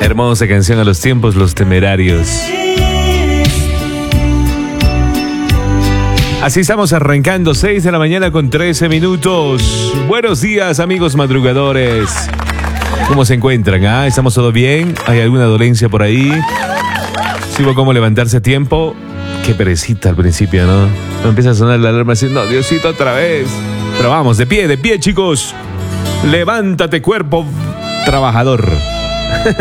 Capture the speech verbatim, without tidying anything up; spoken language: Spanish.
Hermosa canción a los tiempos, Los Temerarios. Así estamos arrancando, seis de la mañana con trece minutos. Buenos días, amigos madrugadores. ¿Cómo se encuentran? ¿Ah? ¿Estamos todo bien? ¿Hay alguna dolencia por ahí? ¿Sí hubo cómo levantarse a tiempo? Qué perecita al principio, ¿no? No empieza a sonar la alarma así, no, Diosito, otra vez. Pero vamos, de pie, de pie, chicos. Levántate, cuerpo trabajador.